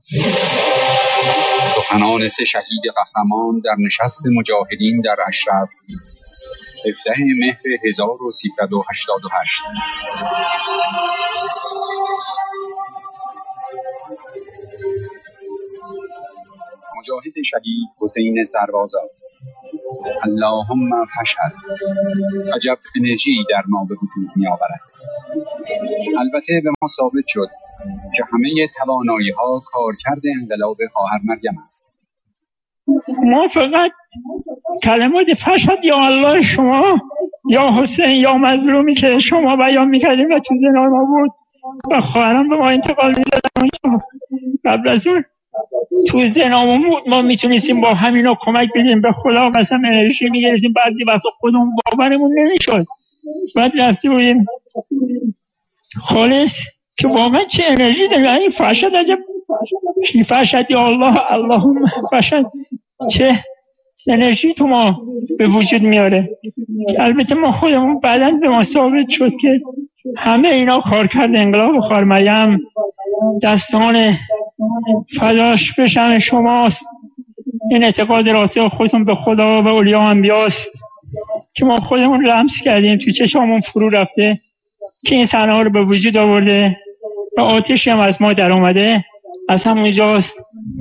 سخنان سه شهید قهرمان در نشست مجاهدین در اشرف 17 مهر 1388. مجاهد شهید حسین سربازاد: اللهم فشهد. عجب انرژی در ما به وجود می آورد. البته به ما ثابت شد که همه توانایی ها کارکرد انقلاب خواهر مریم است. ما فقط کلمات فشهد یا الله شما یا حسین یا مظلومی که شما بیان میکردیم و تو ذهن ما بود و خواهرم به ما انتقال میدادن قبل از اون تو ذهنمون بود. ما میتونستیم با همینا کمک بدیم به خدا، مثلا انرژی میگرفتیم. بعضی وقتا خودمون باورمون نمیشد، بعد رفته بودیم خالص که واقعا چه انرژی داریم. این فشهد، عجب فشهد یا الله اللهم فشهد، چه انرژی تو ما به وجود میاره. البته ما خودمون بعداً به ما ثابت شد که همه اینا کار کرده انقلاب خواهر مریم. دستان فداش بشن شماست. این اعتقاد راسخ خودتون به خدا و اولیا و انبیاست که ما خودمون لمس کردیم، تو چشممون فرو رفته که این صحنه ها رو به وجود آورده و آتشی هم از ما در اومده. از همونجاست.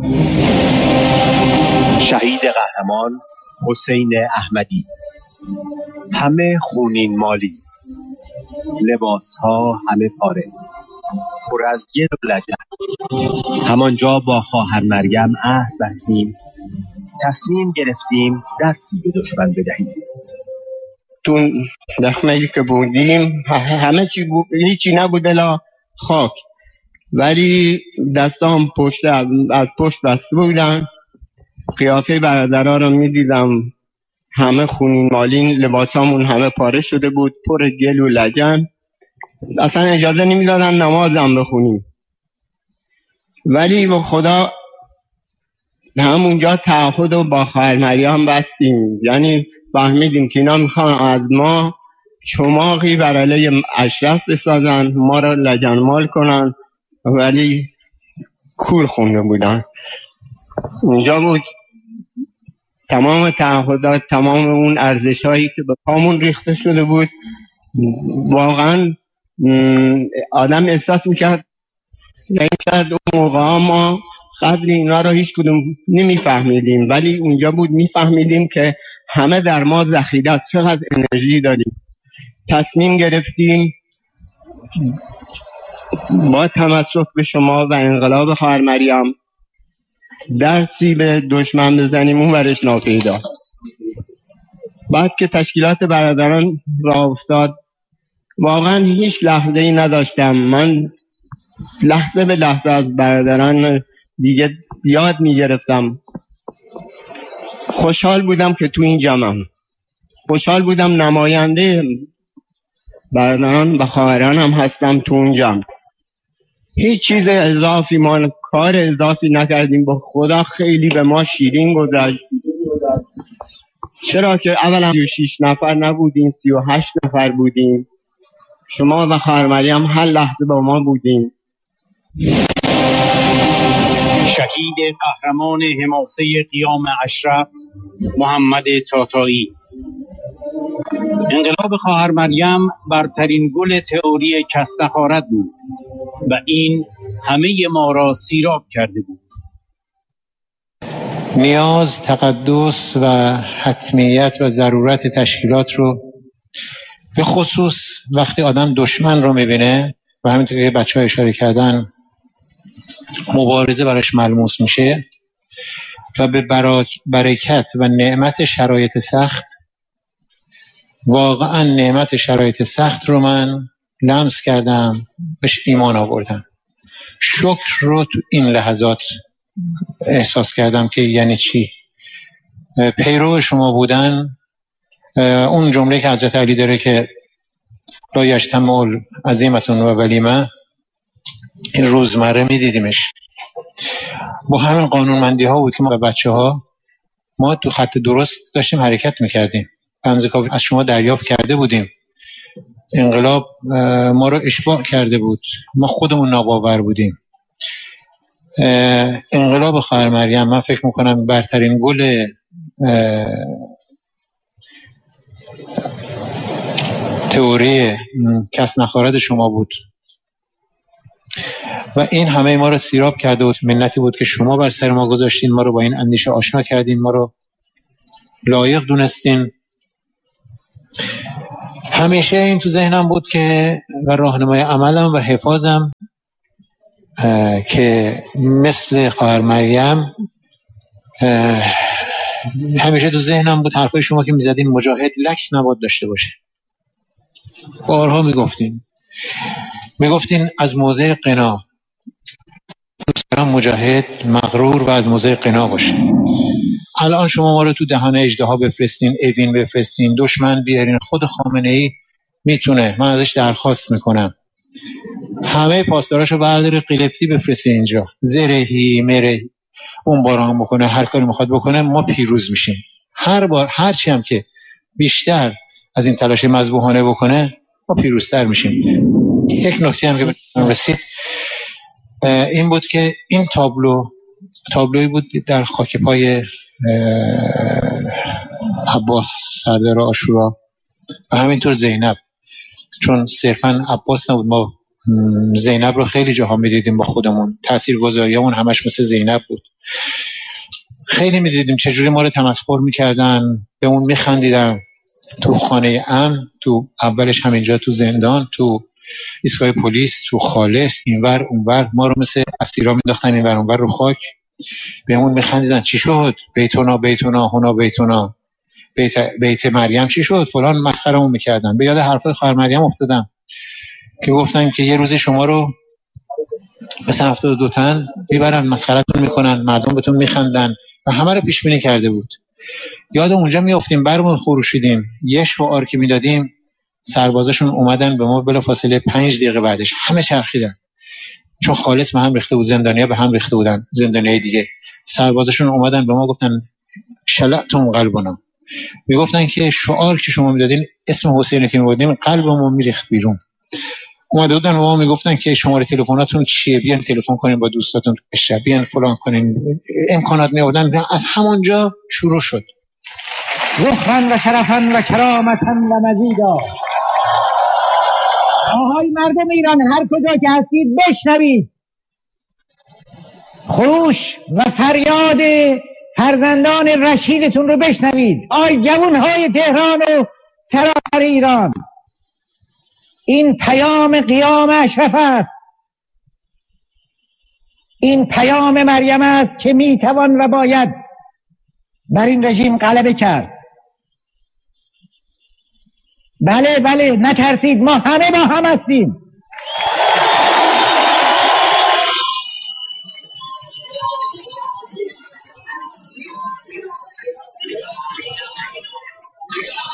شهید قهرمان حسین احمدی: همه خونین مالی، لباس ها همه پاره، پر از گل و لجن. همانجا با خواهر مریم عهد بستیم، تصمیم گرفتیم درسی به دشمن بدهیم. تو دخمه‌ای که بودیم همه چی بود، هیچی نبود الا خاک، ولی دستام از پشت بسته بودن. قیافه برادرها رو میدیدم همه خونین مالین، لباسامون همه پاره شده بود، پر گل و لجن. اصلا اجازه نمیدادن نمازم بخونیم، ولی با خدا همونجا تعهد رو با خواهر مریم بستیم. یعنی فهمیدیم که اینا میخوان از ما چماقی بر علیه اشرف بسازن، ما رو لجنمال کنن، ولی کور خونده بودن. اونجا بود تمام تعهدات، تمام اون ارزش هایی که به پامون ریخته شده بود. واقعا آدم احساس میکرد یعنی شاید اون موقع ما قدر اینا رو هیچ کدوم نمیفهمیدیم، ولی اونجا بود میفهمیدیم که همه در ما ذخیره است، چقدر انرژی داریم. تصمیم گرفتیم با تمسک به شما و انقلاب خواهر مریم درسی به دشمن بزنیم، اون ورش ناپیدا. بعد که تشکیلات برادران راه افتاد، واقعا هیچ لحظه ای نداشتم من لحظه به لحظه از برادران دیگه یاد میگرفتم. خوشحال بودم که تو این جمعم، خوشحال بودم نماینده برادران و خواهرانم هستم تو اون جمع. هیچ چیز اضافی، ما کار اضافی نکردیم. با خدا خیلی به ما شیرین گذشت، چرا که اولا 36 نفر نبودیم، 38 نفر بودیم. شما و خواهر مریم هر لحظه با ما بودیم. شهید قهرمان حماسه قیام اشرف محمد تاتایی: انقلاب خواهر مریم برترین گل تئوری کسنخارد بود و این همه ما را سیراب کرده بود. نیاز، تقدس و حتمیت و ضرورت تشکیلات رو به خصوص وقتی آدم دشمن رو میبینه و همینطور که بچه ها اشاره کردن مبارزه براش ملموس میشه و به برکت و نعمت شرایط سخت، واقعا نعمت شرایط سخت رو من لمس کردم، بهش ایمان آوردم. شکر رو تو این لحظات احساس کردم که یعنی چی پیرو شما بودن. اون جمله که حضرت علی داره که لا یجتمع عزیمتون و ولیمه، این روزمره میدیدیمش. با همین قانونمندی ها بود که ما بچه ها ما تو خط درست داشتیم حرکت میکردیم. بنز کافی از شما دریافت کرده بودیم. انقلاب ما رو اشباع کرده بود، ما خودمون ناباور بودیم. انقلاب خواهر مریم من فکر میکنم برترین گل تئوری کس نخوارد شما بود و این همه ما رو سیراب کرده بود. منتی بود که شما بر سر ما گذاشتین، ما رو با این اندیشه آشنا کردین، ما رو لایق دونستین. همیشه این تو ذهنم بود که و راهنمای عملم و حفاظم که مثل خواهر مریم همیشه تو ذهنم بود حرفای شما که میزدین مجاهد لک نباید داشته باشه. بارها میگفتین از موضع قنا مجاهد مغرور و از موضع قنا باشه. الان شما ما رو تو دهان اژدها بفرستین، اوین بفرستین، دشمن بیارین، خود خامنه ای میتونه، من ازش درخواست میکنم همه پاسداراشو برداره قلفتی بفرسته اینجا، زرهی مرهی اون باران بکنه، هر کاری میخواد بکنه، ما پیروز میشیم. هر بار هر چی هم که بیشتر از این تلاش مذبوحانه بکنه ما پیروزتر میشیم. یک نکته هم که به رسید این بود که این تابلوی بود در خاک پای عباس سردار عاشورا و همینطور زینب، چون صرفا عباس نبود، ما زینب رو خیلی جاها میدیدیم با خودمون، تاثیرگذاریمون همش مثل زینب بود. خیلی میدیدیم چجوری ما رو تمسخر میکردن، به اون میخندیدن تو خانه امن، تو اولش همینجا تو زندان، تو ایستگاه پلیس، تو خالص، اینور اونور ما رو مثل اسیرا مینداختن اینور اونور رو خاک، به اون میخندیدن. چی شد؟ بیتونا هنا بیتونا، بیت مریم چی شد؟ فلان مسخرمون میکردن. به یاد حرفای خواهر مریم افتادم که گفتن که یه روزی شما رو مثل 72 تن میبرن مسخرتون میکنن، مردم بهتون میخندن و همه رو پیش بینی کرده بود. یاد اونجا میافتیم برمون خروشیدیم، یه شعار که میدادیم سربازاشون اومدن به ما بلافاصله 5 دقیقه بعدش همه چرخیدن، چون خالص به هم ریخته بود، زندانیا به هم ریخته بودن، زندانیای دیگه. سربازاشون اومدن به ما گفتن شلعتم قلبنا، میگفتن که شعار که شما میدادین، اسم حسین که میبردیم، قلبمون میریخت بیرون. اومده بودن و ما میگفتن که شماره تلفناتون چیه، بیان تلفن کنین با دوستاتون، بیان فلان کنین، امکانات میوردن. از همونجا شروع شد. رخن و شرفن و کرامتن و مزیدا. آهای مردم ایران، هر کجا که هستید بشنوید خروش و فریاد فرزندان رشیدتون رو بشنوید. آی جوانهای تهران و سراسر ایران، این پیام قیام اشرف است، این پیام مریم است که میتوان و باید بر این رژیم غلبه کرد. بله نترسید، ما همه با هم هستیم.